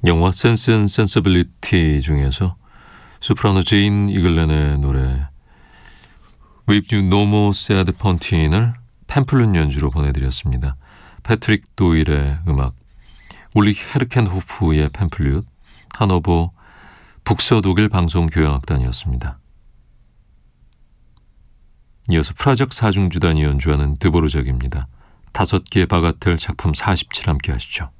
영화 센스 앤 센서빌리티 중에서 소프라노 제인 이글렌의 노래 With You No More Sad Pontin을 팸플릿 연주로 보내드렸습니다. 패트릭 도일의 음악, 울리 헤르켄호프의 팸플릿, 하노버 북서독일 방송교향악단이었습니다. 이어서 프라적 사중주단이 연주하는 드보르작입니다. 5개의 바가텔 작품 47 함께 하시죠.